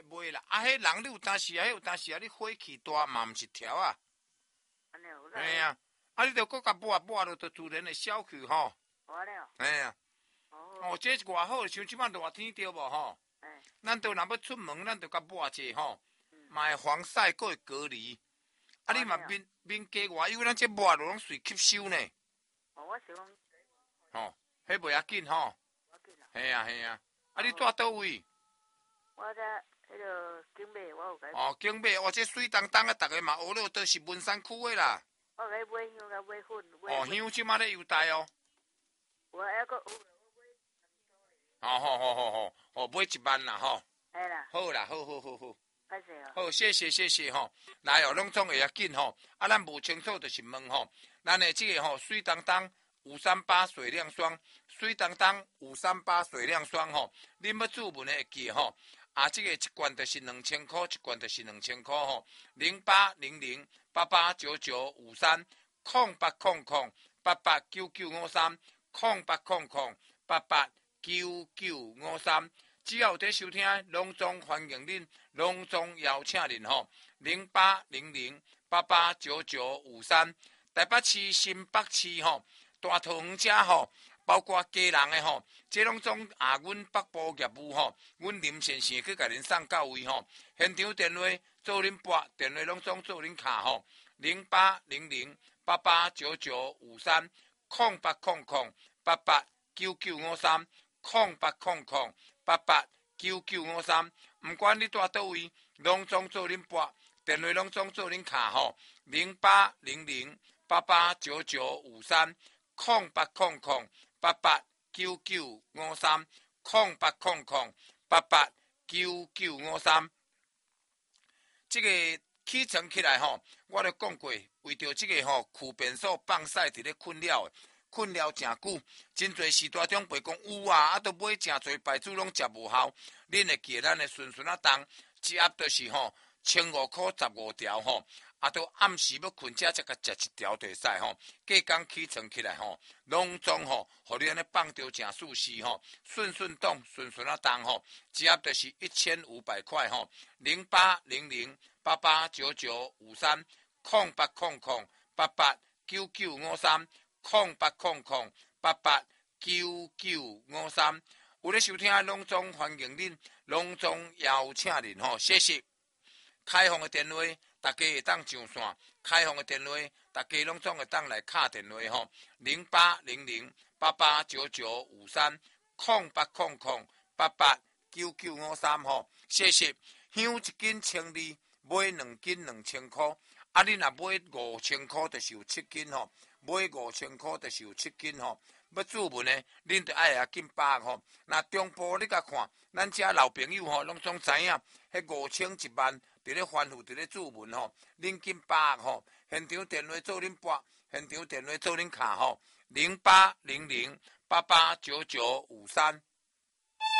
袂啦，啊，迄人你有当时啊，迄有当时啊，你火气大嘛，毋是调啊。 安尼有嘿啊，啊，你着搁甲抹落，着自然会消去吼。 好了。 嘿啊。 哦， 这是偌好，像即摆热天对无吼？咱都若要出门，咱着甲抹者吼，嘛会防晒，搁会隔离。啊，你嘛免加外油，咱这抹落拢随吸收呢。 我想讲。 吼，迄袂要紧吼。嘿啊。啊，你住倒位？ 我在迄个景美，我有甲。 景美，这水当当啊，逐个嘛学了，都是文山区的啦。 我甲买香，甲买粉。 香即马咧优待哦。 我还阁有。 好，买1万啦吼。 系啦。 好啦，好。 歹势哦。 好，谢谢吼。来哦，拢总会要紧吼。啊，咱无清楚就是问吼。咱的这个吼，水当当538水亮霜，水当当538水亮霜吼。恁要注文的会记吼。啊，这个一罐就是2000块，一罐就是2000块吼。0800889953，0800889953，只要有在收听，隆重欢迎恁，隆重邀请恁吼。0800889953，台北市、新北市吼，大桃园遮吼。包括家人的吼，这拢总阮北部业务吼，阮林先生去甲恁送到位吼。现场电话做恁拨，电话拢总做恁卡吼，0800889953，0800889953，毋管你住倒位，拢总做恁拨，电话拢总做恁卡吼，0800889953，0800889953。这个起床起来吼，我都讲过，为着这个吼驱便所放屎伫咧困了真久，真侪时代中袂讲有啊，都买真侪牌子拢食无效。恁会记咱的顺顺啊当，一盒就是吼1500块15条吼。啊，都暗时要困才甲食1条就会使吼。隔工起床起来吼，拢总吼，互你安尼放着真舒适吼，顺动顺啊当吼，一盒就是1500块吼。0800889953，0800889953，有咧收听拢总欢迎恁，拢总邀请恁吼，谢谢。开放的电话，大家会当上线。开放的电话，大家拢总会当来敲电话吼。0800889953，0800889953吼。谢谢。香一斤1200，买2斤2000块。啊，你若买5000块，就是有7斤吼。买5000块，就是有7斤吼。要注文的，恁就爱紧把握吼。那中部你甲看，咱遮老朋友吼，拢总知影，迄5000、1万。伫咧反复，伫咧注文吼，恁紧把握吼，现场电话做恁拨，现场电话做恁卡吼，0800889953。